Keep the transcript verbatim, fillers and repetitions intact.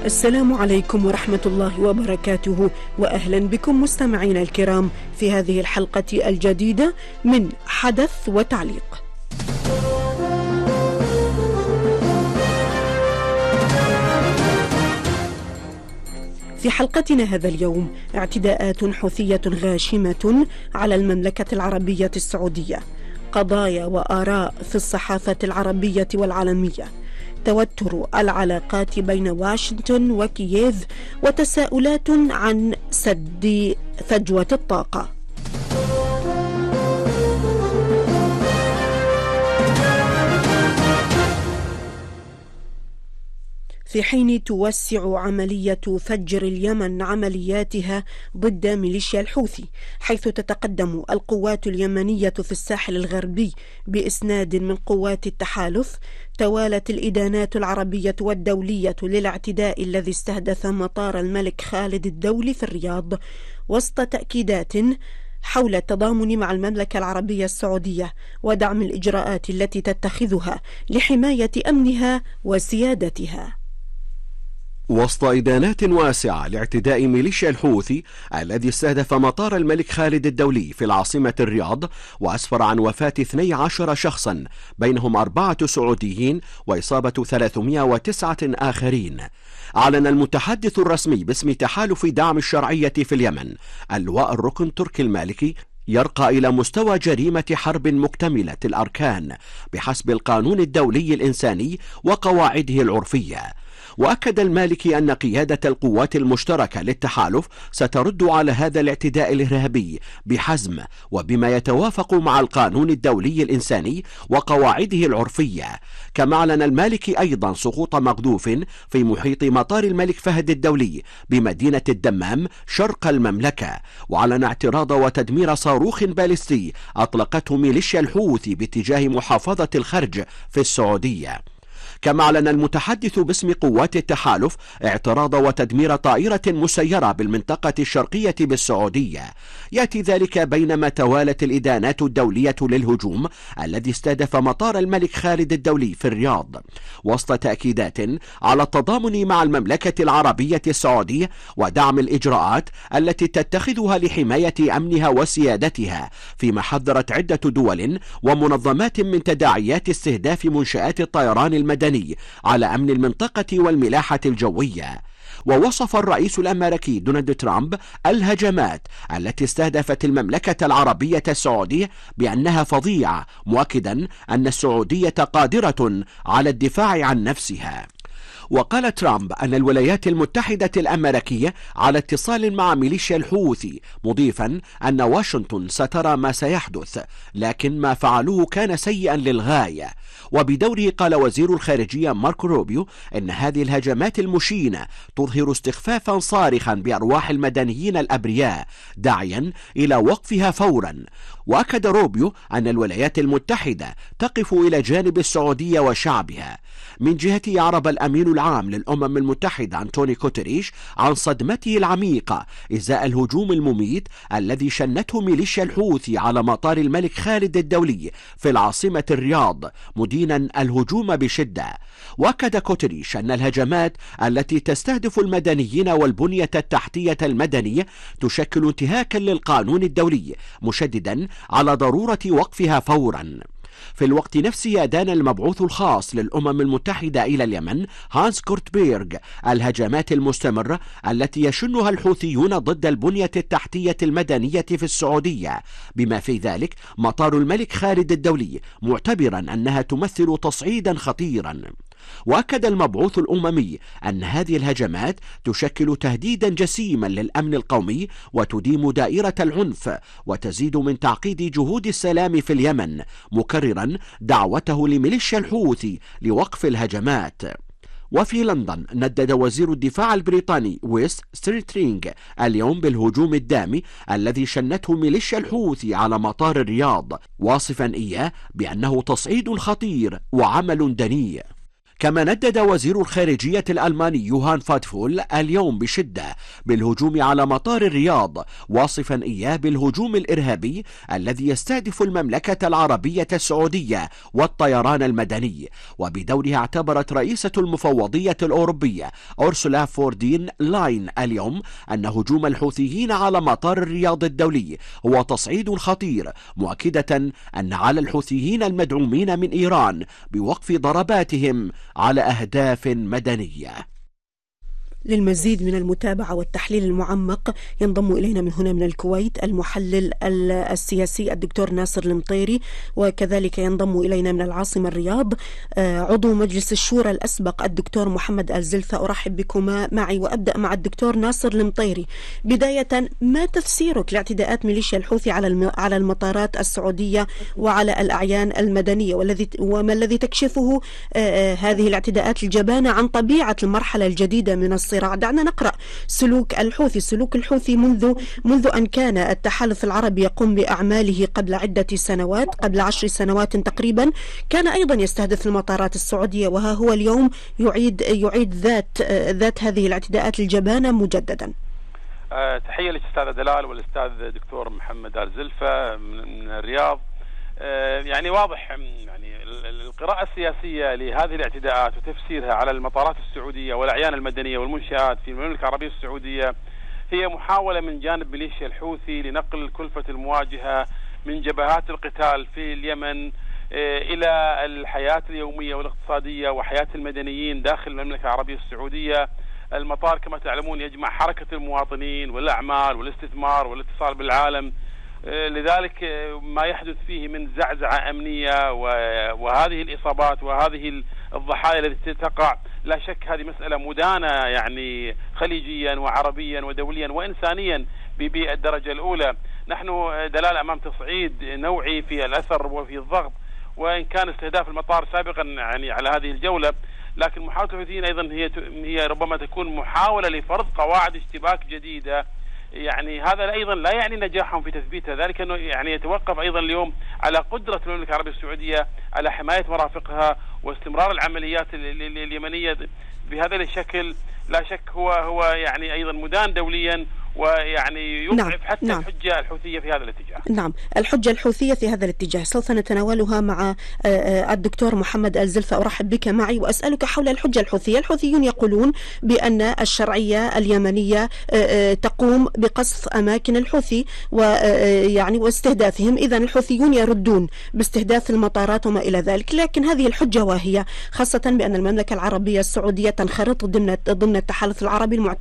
السلام عليكم ورحمة الله وبركاته، وأهلا بكم مستمعينا الكرام في هذه الحلقة الجديدة من حدث وتعليق. في حلقتنا هذا اليوم اعتداءات حوثية غاشمة على المملكة العربية السعودية، قضايا وآراء في الصحافة العربية والعالمية، توتر العلاقات بين واشنطن وكييف، وتساؤلات عن سد فجوة الطاقة. في حين توسع عملية فجر اليمن عملياتها ضد ميليشيا الحوثي، حيث تتقدم القوات اليمنية في الساحل الغربي بإسناد من قوات التحالف، توالت الإدانات العربية والدولية للاعتداء الذي استهدف مطار الملك خالد الدولي في الرياض، وسط تأكيدات حول التضامن مع المملكة العربية السعودية ودعم الإجراءات التي تتخذها لحماية أمنها وسيادتها. وسط إدانات واسعة لاعتداء ميليشيا الحوثي الذي استهدف مطار الملك خالد الدولي في العاصمة الرياض، وأسفر عن وفاة اثني عشر شخصا بينهم أربعة سعوديين وإصابة ثلاثمائة وتسعة آخرين، أعلن المتحدث الرسمي باسم تحالف دعم الشرعية في اليمن اللواء الركن تركي المالكي يرقى إلى مستوى جريمة حرب مكتملة الأركان بحسب القانون الدولي الإنساني وقواعده العرفية. وأكد المالكي أن قيادة القوات المشتركة للتحالف سترد على هذا الاعتداء الإرهابي بحزم وبما يتوافق مع القانون الدولي الإنساني وقواعده العرفية. كما أعلن المالكي أيضا سقوط مقذوف في محيط مطار الملك فهد الدولي بمدينة الدمام شرق المملكة، وأعلن اعتراض وتدمير صاروخ باليستي أطلقته ميليشيا الحوثي باتجاه محافظة الخرج في السعودية. كما أعلن المتحدث باسم قوات التحالف اعتراض وتدمير طائرة مسيرة بالمنطقة الشرقية بالسعودية. يأتي ذلك بينما توالت الإدانات الدولية للهجوم الذي استهدف مطار الملك خالد الدولي في الرياض، وسط تأكيدات على التضامن مع المملكة العربية السعودية ودعم الإجراءات التي تتخذها لحماية أمنها وسيادتها، فيما حذرت عدة دول ومنظمات من تداعيات استهداف منشآت الطيران المدني على أمن المنطقة والملاحة الجوية. ووصف الرئيس الأمريكي دونالد ترامب الهجمات التي استهدفت المملكة العربية السعودية بأنها فظيعة، مؤكدا أن السعودية قادرة على الدفاع عن نفسها. وقال ترامب أن الولايات المتحدة الأمريكية على اتصال مع ميليشيا الحوثي، مضيفا أن واشنطن سترى ما سيحدث، لكن ما فعلوه كان سيئا للغاية. وبدوره قال وزير الخارجية ماركو روبيو أن هذه الهجمات المشينة تظهر استخفافا صارخا بأرواح المدنيين الأبرياء، داعيا إلى وقفها فورا. وأكد روبيو أن الولايات المتحدة تقف إلى جانب السعودية وشعبها. من جهته أعرب الأمين العام للأمم المتحدة أنتوني غوتيريش عن صدمته العميقة إزاء الهجوم المميت الذي شنته ميليشيا الحوثي على مطار الملك خالد الدولي في العاصمة الرياض، مدينا الهجوم بشدة. وأكد غوتيريش أن الهجمات التي تستهدف المدنيين والبنية التحتية المدنية تشكل انتهاكا للقانون الدولي، مشددا على ضرورة وقفها فورا. في الوقت نفسه أدان المبعوث الخاص للأمم المتحدة إلى اليمن هانس كورتبيرغ الهجمات المستمرة التي يشنها الحوثيون ضد البنية التحتية المدنية في السعودية، بما في ذلك مطار الملك خالد الدولي، معتبرا أنها تمثل تصعيدا خطيرا. وأكد المبعوث الأممي أن هذه الهجمات تشكل تهديدا جسيما للأمن القومي وتديم دائرة العنف وتزيد من تعقيد جهود السلام في اليمن، مكررا دعوته لميليشيا الحوثي لوقف الهجمات. وفي لندن ندد وزير الدفاع البريطاني ويس ستريترينغ اليوم بالهجوم الدامي الذي شنته ميليشيا الحوثي على مطار الرياض، واصفا إياه بأنه تصعيد خطير وعمل دنيء. كما ندد وزير الخارجية الألماني يوهان فاتفول اليوم بشدة بالهجوم على مطار الرياض، واصفا إياه بالهجوم الإرهابي الذي يستهدف المملكة العربية السعودية والطيران المدني. وبدورها اعتبرت رئيسة المفوضية الأوروبية أورسولا فوردين لاين اليوم أن هجوم الحوثيين على مطار الرياض الدولي هو تصعيد خطير، مؤكدة أن على الحوثيين المدعومين من إيران بوقف ضرباتهم على أهداف مدنية. للمزيد من المتابعة والتحليل المعمق ينضم إلينا من هنا من الكويت المحلل السياسي الدكتور ناصر المطيري، وكذلك ينضم إلينا من العاصمة الرياض عضو مجلس الشورى الأسبق الدكتور محمد الزلفة. أرحب بكما معي وأبدأ مع الدكتور ناصر المطيري. بداية، ما تفسيرك لاعتداءات ميليشيا الحوثي على على المطارات السعودية وعلى الأعيان المدنية، والذي وما الذي تكشفه هذه الاعتداءات الجبانة عن طبيعة المرحلة الجديدة من الصراع؟ دعنا نقرأ سلوك الحوثي. سلوك الحوثي منذ منذ أن كان التحالف العربي يقوم بأعماله قبل عدة سنوات، قبل عشر سنوات تقريبا، كان أيضا يستهدف المطارات السعودية، وها هو اليوم يعيد يعيد ذات ذات هذه الاعتداءات الجبانة مجددا. أه تحية للأستاذ دلال والأستاذ دكتور محمد الزلفة من الرياض. أه يعني واضح يعني القراءة السياسية لهذه الاعتداءات وتفسيرها على المطارات السعودية والأعيان المدنية والمنشآت في المملكة العربية السعودية هي محاولة من جانب ميليشيا الحوثي لنقل كلفة المواجهة من جبهات القتال في اليمن إلى الحياة اليومية والاقتصادية وحياة المدنيين داخل المملكة العربية السعودية. المطار كما تعلمون يجمع حركة المواطنين والأعمال والاستثمار والاتصال بالعالم، لذلك ما يحدث فيه من زعزعة أمنية وهذه الإصابات وهذه الضحايا التي تقع، لا شك هذه مسألة مدانة يعني خليجيا وعربيا ودوليا وإنسانيا بالدرجة الأولى. نحن دلالة أمام تصعيد نوعي في الأثر وفي الضغط، وإن كان استهداف المطار سابقا يعني على هذه الجولة، لكن محاولة الحوثيين أيضا هي هي ربما تكون محاولة لفرض قواعد اشتباك جديدة. يعني هذا أيضا لا يعني نجاحهم في تثبيتها، ذلك أنه يعني يتوقف أيضا اليوم على قدرة المملكة العربية السعودية على حماية مرافقها واستمرار العمليات اليمنية بهذا الشكل. لا شك هو هو يعني أيضا مدان دوليا، ويعني يضعف نعم. حتى نعم. الحجة الحوثية في هذا الاتجاه. نعم، الحجة الحوثية في هذا الاتجاه سوف نتناولها مع الدكتور محمد الزلفة. أرحب بك معي وأسألك حول الحجة الحوثية. الحوثيون يقولون بأن الشرعية اليمنية تقوم بقصف أماكن الحوثي ويعني واستهدافهم، إذا الحوثيون يردون باستهداف المطارات وما إلى ذلك، لكن هذه الحجة واهية، خاصة بأن المملكة العربية السعودية تنخرط ضمن ضمن التحالف العربي المعتبر